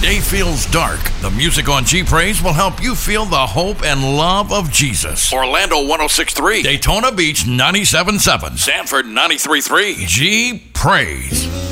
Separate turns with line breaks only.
day feels dark, the music on G Praise will help you feel the hope and love of Jesus. Orlando 106.3, Daytona Beach 97.7, Sanford 93.3. G Praise.